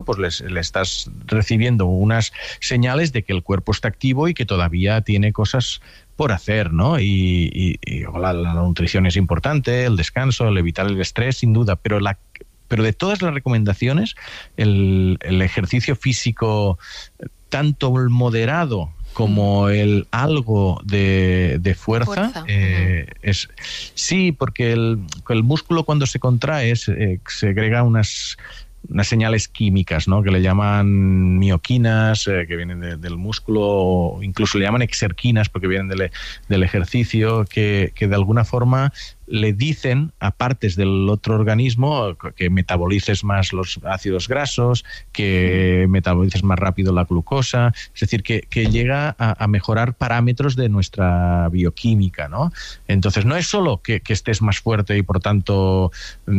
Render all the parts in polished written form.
pues le estás recibiendo unas señales de que el cuerpo está activo y que todavía tiene cosas por hacer, ¿no? Y la nutrición es importante, el descanso, el evitar el estrés, sin duda, pero de todas las recomendaciones, el ejercicio físico, tanto el moderado como el algo de fuerza. Sí, porque el músculo cuando se contrae segrega unas señales químicas, ¿no? Que le llaman mioquinas, que vienen del músculo, o incluso le llaman exerquinas porque vienen del ejercicio, que de alguna forma le dicen a partes del otro organismo que metabolices más los ácidos grasos, que metabolices más rápido la glucosa, es decir, que llega a mejorar parámetros de nuestra bioquímica, ¿no? Entonces no es solo que estés más fuerte y por tanto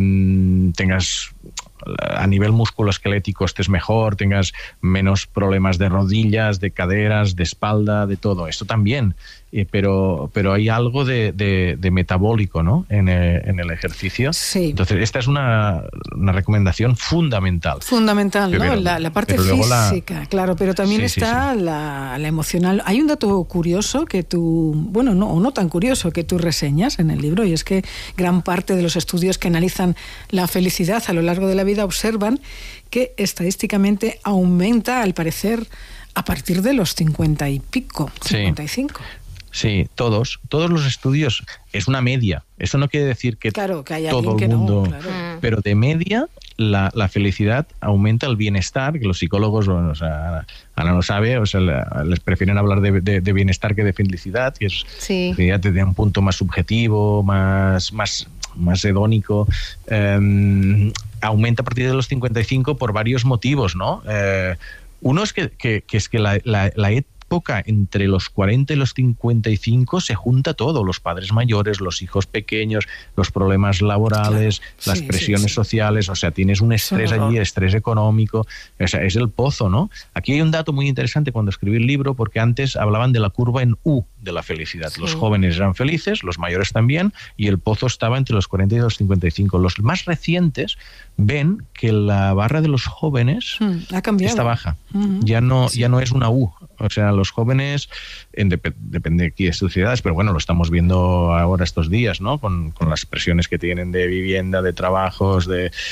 tengas a nivel musculoesquelético estés mejor, tengas menos problemas de rodillas, de caderas, de espalda, de todo. Esto también, pero hay algo de metabólico, ¿no? En el ejercicio. Sí. Entonces, esta es una recomendación fundamental. Fundamental, ¿no? La parte física, claro, pero también está la emocional. Hay un dato curioso que tú, bueno, no tan curioso, que tú reseñas en el libro, y es que gran parte de los estudios que analizan la felicidad a lo largo de la vida observan que estadísticamente aumenta, al parecer, a partir de los 50 y pico, 55. Sí, todos los estudios, es una media. Eso no quiere decir que todo el mundo, pero de media la felicidad aumenta, el bienestar, que los psicólogos, bueno, o sea, Ana lo sabe, o sea, les prefieren hablar de bienestar que de felicidad, que es felicidad desde un punto más subjetivo, más hedónico. Aumenta a partir de los 55 por varios motivos, ¿no? Uno es que la época entre los 40 y los 55 se junta todo, los padres mayores, los hijos pequeños, los problemas laborales, las presiones sociales, o sea, tienes un estrés allí, estrés económico, o sea, es el pozo, ¿no? Aquí hay un dato muy interesante cuando escribí el libro, porque antes hablaban de la curva en U de la felicidad. Los jóvenes eran felices, los mayores también, y el pozo estaba entre los 40 y los 55. Los más recientes ven que la barra de los jóvenes ha cambiado. Está baja. Ya no es una U. O sea, los jóvenes, depende aquí de sus ciudades, pero bueno, lo estamos viendo ahora estos días, ¿no? Con las presiones que tienen de vivienda, de trabajos,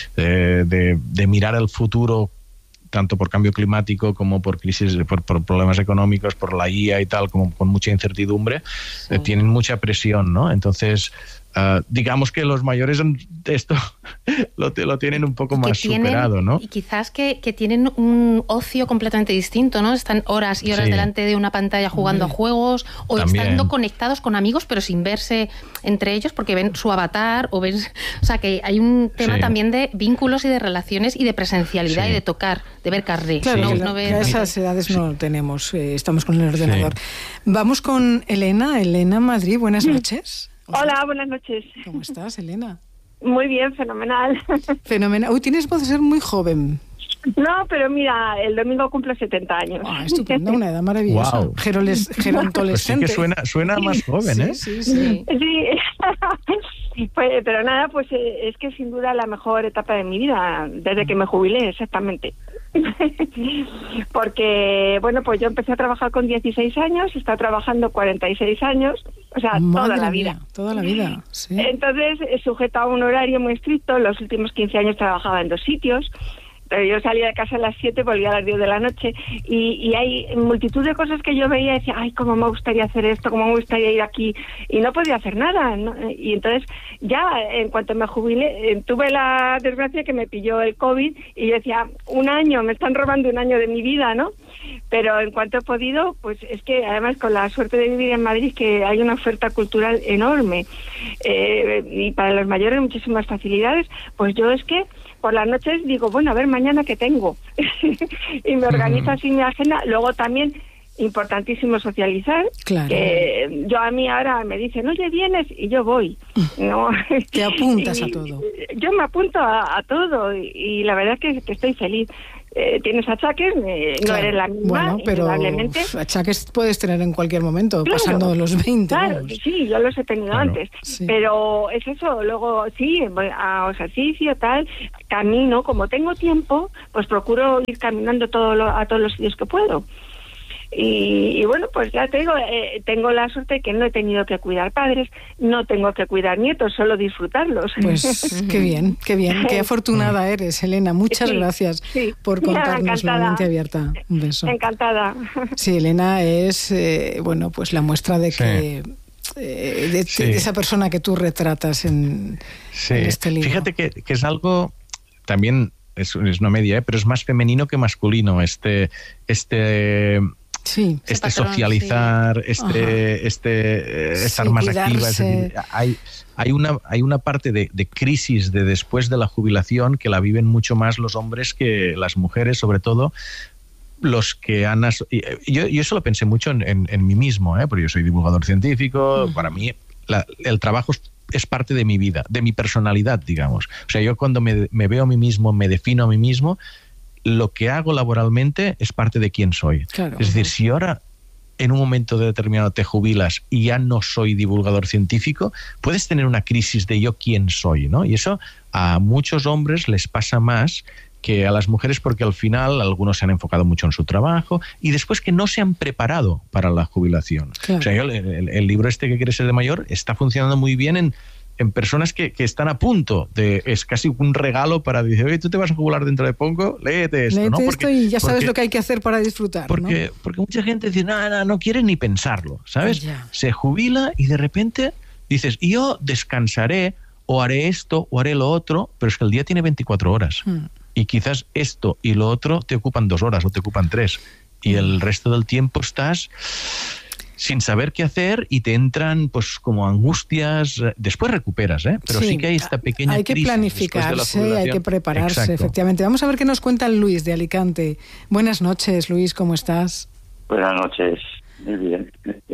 de mirar el futuro, tanto por cambio climático como por crisis, por problemas económicos, por la IA y tal, como con mucha incertidumbre, tienen mucha presión, ¿no? Entonces, digamos que los mayores esto lo tienen un poco más superado, ¿no? Y quizás que tienen un ocio completamente distinto, ¿no? Están horas y horas delante de una pantalla jugando a juegos, o estando conectados con amigos pero sin verse entre ellos porque ven su avatar o sea, que hay un tema también de vínculos y de relaciones y de presencialidad y de tocar, de ver carré. Claro, no ver a esas edades no tenemos, estamos con el ordenador. Vamos con Elena Madrid, buenas noches. Hola, buenas noches. ¿Cómo estás, Elena? Muy bien, fenomenal. Fenomenal. Uy, tienes voz de ser muy joven. No, pero mira, el domingo cumple 70 años. Estupendo, una edad maravillosa. Wow. Gerontolescente. Pues sí que suena más joven, ¿eh? Sí. Pues, pero nada, pues es que sin duda la mejor etapa de mi vida, desde que me jubilé, exactamente. Porque, bueno, pues yo empecé a trabajar con 16 años, he estado trabajando 46 años, o sea, toda la vida. Toda la vida, sí. Entonces, sujeto a un horario muy estricto, los últimos 15 años trabajaba en 2 sitios. Pero yo salía de casa a las 7, volvía a las 10 de la noche y hay multitud de cosas que yo veía y decía, ay, cómo me gustaría hacer esto, cómo me gustaría ir aquí, y no podía hacer nada, ¿no? Y entonces ya en cuanto me jubilé, tuve la desgracia que me pilló el COVID y yo decía, un año, me están robando un año de mi vida, ¿no? Pero en cuanto he podido, pues es que además con la suerte de vivir en Madrid, que hay una oferta cultural enorme y para los mayores muchísimas facilidades, pues yo es que por las noches digo, bueno, a ver, mañana qué tengo. Y me organizo así mi agenda. Luego también, importantísimo socializar. Claro. Que yo a mí ahora me dicen, oye, ¿vienes? Y yo voy. ¿No? Te apuntas a todo. Yo me apunto a todo y la verdad es que estoy feliz. tienes achaques, no eres la misma. Bueno, pero achaques puedes tener en cualquier momento, pasando los 20. Claro, sí, yo los he tenido antes. Sí. Pero es eso, luego sí, voy a ejercicio, tal, camino, como tengo tiempo, pues procuro ir caminando a todos los sitios que puedo. Y bueno, pues ya te digo, tengo la suerte de que no he tenido que cuidar padres, no tengo que cuidar nietos, solo disfrutarlos. Pues qué bien, qué afortunada eres, Elena. Muchas gracias por contarnos la mente abierta. Un beso. Encantada. Sí, Elena es, pues la muestra de que de esa persona que tú retratas en este libro. Fíjate que es algo también, es una media, pero es más femenino que masculino, este patrón, socializar, estar más activa. Es decir, hay una parte de crisis de después de la jubilación que la viven mucho más los hombres que las mujeres, sobre todo los que han... Yo eso lo pensé mucho en mí mismo, porque yo soy divulgador científico. Para mí el trabajo es parte de mi vida, de mi personalidad, digamos. O sea, yo cuando me veo a mí mismo, me defino a mí mismo, lo que hago laboralmente es parte de quién soy. Claro. Es decir, si ahora en un momento determinado te jubilas y ya no soy divulgador científico, puedes tener una crisis de yo quién soy, ¿no? Y eso a muchos hombres les pasa más que a las mujeres, porque al final algunos se han enfocado mucho en su trabajo y después que no se han preparado para la jubilación. Claro. O sea, el libro este que quiere ser de mayor está funcionando muy bien en personas que están a punto de... Es casi un regalo para decir, oye, tú te vas a jubilar dentro de poco, léete esto, ¿no? Esto y ya sabes lo que hay que hacer para disfrutar, porque mucha gente dice, no quiere ni pensarlo, ¿sabes? Se jubila y de repente dices, yo descansaré o haré esto o haré lo otro, pero es que el día tiene 24 horas. Y quizás esto y lo otro te ocupan 2 horas o te ocupan 3. Y el resto del tiempo estás sin saber qué hacer y te entran pues como angustias. Después recuperas, pero sí que hay esta pequeña crisis. Hay que planificarse, hay que prepararse. Exacto. Efectivamente. Vamos a ver qué nos cuenta Luis de Alicante. Buenas noches, Luis, ¿cómo estás? Buenas noches, muy bien.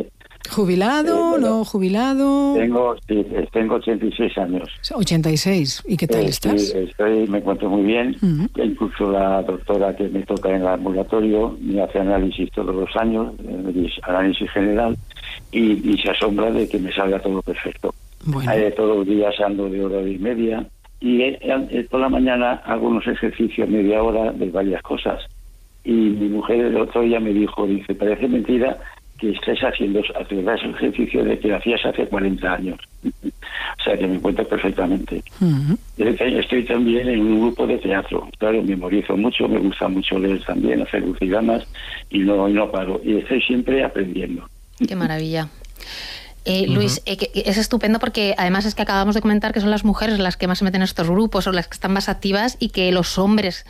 ¿Jubilado, no jubilado? Tengo 86 años. 86, ¿y qué tal estás? Sí, me encuentro muy bien. Incluso la doctora que me toca en el ambulatorio me hace análisis todos los años, análisis general, y se asombra de que me salga todo perfecto. Bueno. Todos los días ando de hora y media, y por la mañana hago unos ejercicios media hora de varias cosas. Y mi mujer el otro día me dijo, parece mentira que estés haciendo ese ejercicio de que hacías hace 40 años. O sea, que me encuentro perfectamente. Estoy también en un grupo de teatro. Claro, memorizo mucho, me gusta mucho leer también, hacer lucidamas, y no paro. Y estoy siempre aprendiendo. Qué maravilla. Luis, es estupendo porque además es que acabamos de comentar que son las mujeres las que más se meten en estos grupos o las que están más activas, y que los hombres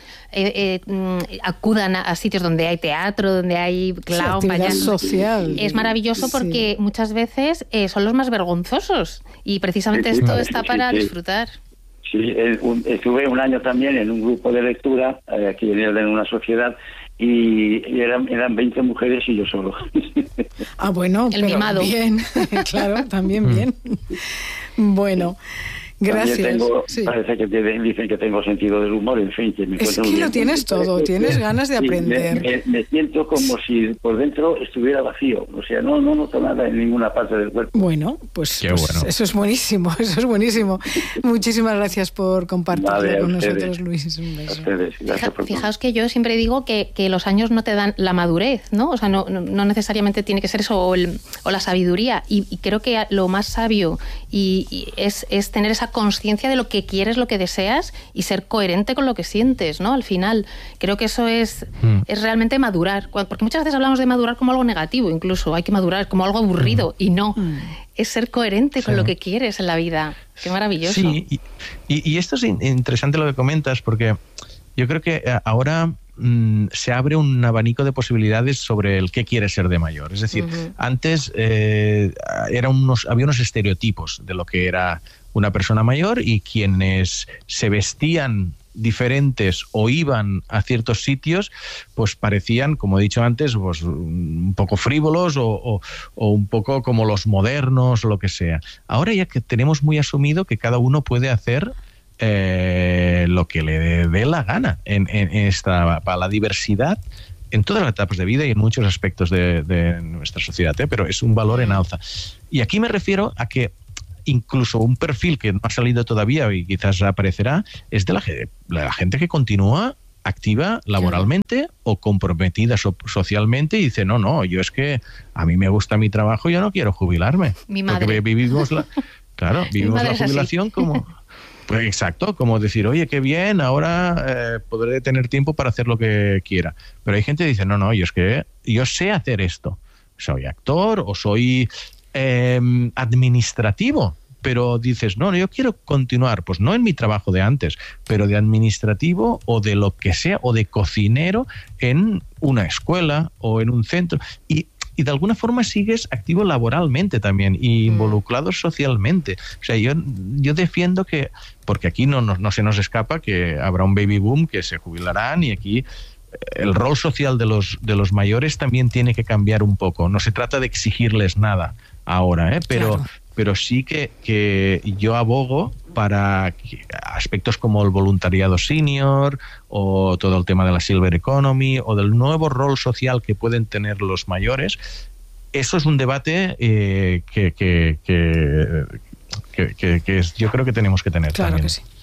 acudan a sitios donde hay teatro, donde hay clown, payaso social. Es maravilloso porque muchas veces son los más vergonzosos, y precisamente esto está para disfrutar. Sí, estuve un año también en un grupo de lectura aquí en una sociedad, y eran 20 mujeres y yo solo. Ah, bueno, el mimado. Bien, claro, también bien. Bueno, gracias. Parece que dicen que tengo sentido del humor, en fin. Que me es que lo tienes todo, tienes ganas de aprender. Me siento como si por dentro estuviera vacío, o sea, no noto nada en ninguna parte del cuerpo. Bueno, pues eso es buenísimo, Muchísimas gracias por compartirlo con nosotros, Luis. Un beso. Fijaos que yo siempre digo que los años no te dan la madurez, ¿no? O sea, no necesariamente tiene que ser eso o la sabiduría, y creo que lo más sabio y es tener esa conciencia de lo que quieres, lo que deseas, y ser coherente con lo que sientes, ¿no? Al final, creo que eso es realmente madurar. Porque muchas veces hablamos de madurar como algo negativo, incluso hay que madurar como algo aburrido, y no. Es ser coherente con lo que quieres en la vida. Qué maravilloso. Sí, y esto es interesante lo que comentas, porque yo creo que ahora se abre un abanico de posibilidades sobre el qué quiere ser de mayor. Es decir, antes había unos estereotipos de lo que era una persona mayor, y quienes se vestían diferentes o iban a ciertos sitios, pues parecían, como he dicho antes, pues un poco frívolos o un poco como los modernos o lo que sea. Ahora ya que tenemos muy asumido que cada uno puede hacer lo que le dé la gana para la diversidad en todas las etapas de vida y en muchos aspectos de nuestra sociedad, pero es un valor en alza. Y aquí me refiero a que incluso un perfil que no ha salido todavía y quizás aparecerá es de la gente que continúa activa laboralmente o comprometida socialmente y dice, no, yo es que a mí me gusta mi trabajo, yo no quiero jubilarme. Mi madre. Porque vivimos la jubilación como... Pues exacto, como decir, oye, qué bien, ahora podré tener tiempo para hacer lo que quiera. Pero hay gente que dice, no, yo es que yo sé hacer esto. Soy actor o soy administrativo. Pero dices, no, yo quiero continuar, pues no en mi trabajo de antes, pero de administrativo o de lo que sea, o de cocinero en una escuela o en un centro. Y de alguna forma sigues activo laboralmente también y involucrado socialmente. O sea, yo defiendo que, porque aquí no se nos escapa que habrá un baby boom, que se jubilarán, y aquí el rol social de los mayores también tiene que cambiar un poco. No se trata de exigirles nada ahora, pero sí que yo abogo para aspectos como el voluntariado senior o todo el tema de la silver economy o del nuevo rol social que pueden tener los mayores. Eso es un debate que yo creo que tenemos que tener claro también. Que sí.